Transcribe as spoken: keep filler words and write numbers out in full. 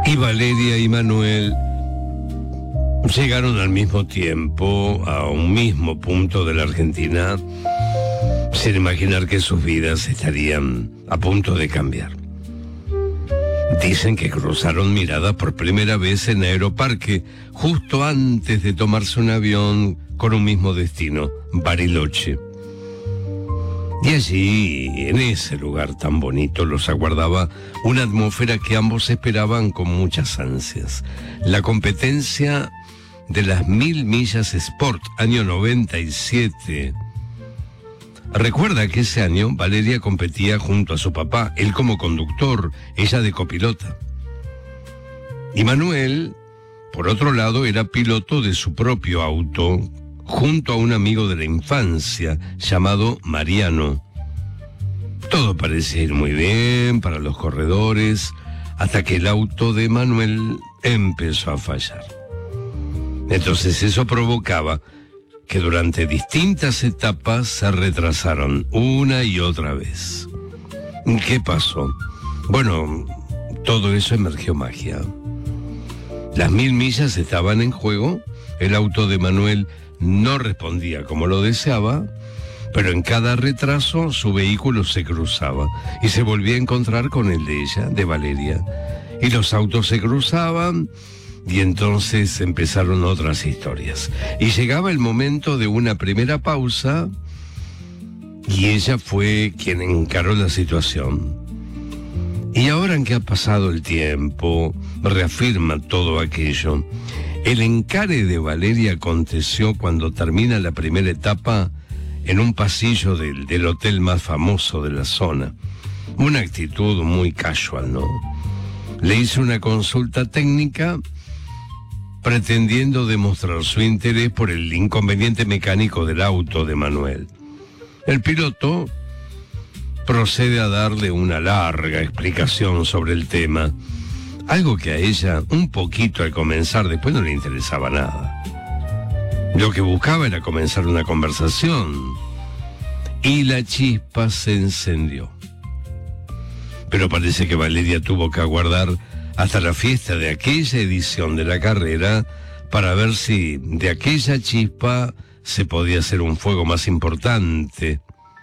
Y Valeria y Manuel llegaron al mismo tiempo a un mismo punto de la Argentina, sin imaginar que sus vidas estarían a punto de cambiar. Dicen que cruzaron miradas por primera vez en Aeroparque, justo antes de tomarse un avión con un mismo destino, Bariloche. Y allí, en ese lugar tan bonito, los aguardaba una atmósfera que ambos esperaban con muchas ansias. La competencia de las Mil Millas Sport, año noventa y siete. Recuerda que ese año Valeria competía junto a su papá, él como conductor, ella de copilota. Y Manuel, por otro lado, era piloto de su propio auto, junto a un amigo de la infancia, llamado Mariano. Todo parecía ir muy bien para los corredores, hasta que el auto de Manuel empezó a fallar. Entonces eso provocaba que durante distintas etapas se retrasaron una y otra vez. ¿Qué pasó? Bueno, todo eso emergió magia. Las mil millas estaban en juego, el auto de Manuel no respondía como lo deseaba, pero en cada retraso su vehículo se cruzaba y se volvía a encontrar con el de ella, de Valeria. Y los autos se cruzaban y entonces empezaron otras historias. Y llegaba el momento de una primera pausa y ella fue quien encaró la situación. Y ahora en que ha pasado el tiempo, reafirma todo aquello. El encare de Valeria aconteció cuando termina la primera etapa en un pasillo del, del hotel más famoso de la zona. Una actitud muy casual, ¿no? Le hizo una consulta técnica pretendiendo demostrar su interés por el inconveniente mecánico del auto de Manuel. El piloto procede a darle una larga explicación sobre el tema, algo que a ella, un poquito al comenzar, después no le interesaba nada. Lo que buscaba era comenzar una conversación, y la chispa se encendió. Pero parece que Valeria tuvo que aguardar hasta la fiesta de aquella edición de la carrera para ver si de aquella chispa se podía hacer un fuego más importante.